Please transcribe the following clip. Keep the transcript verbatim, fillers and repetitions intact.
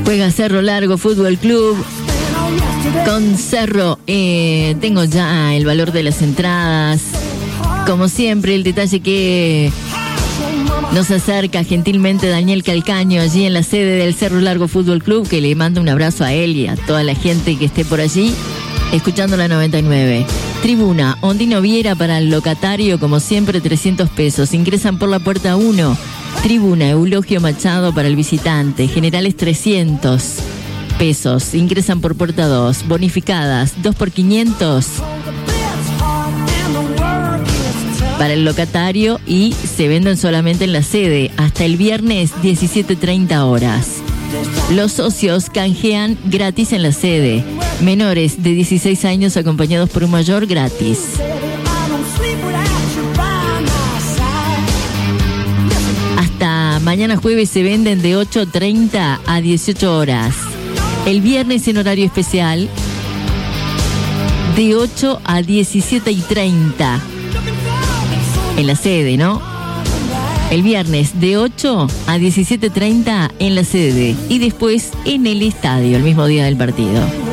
Juega Cerro Largo Fútbol Club. Con Cerro eh, tengo ya el valor de las entradas. Como siempre, el detalle que nos acerca gentilmente Daniel Calcaño allí en la sede del Cerro Largo Fútbol Club, que le mando un abrazo a él y a toda la gente que esté por allí escuchando la noventa y nueve. Tribuna Ondino Viera para el locatario, como siempre, trescientos pesos. Ingresan por la puerta uno. Tribuna Eulogio Machado para el visitante, generales trescientos pesos. Ingresan por puerta dos. Bonificadas dos por quinientos para el locatario y se venden solamente en la sede hasta el viernes diecisiete treinta horas. Los socios canjean gratis en la sede. Menores de dieciséis años acompañados por un mayor gratis. Hasta mañana jueves se venden de ocho treinta a dieciocho horas. El viernes en horario especial de ocho a diecisiete treinta. En la sede, ¿no? El viernes de ocho a diecisiete treinta en la sede y después en el estadio, el mismo día del partido.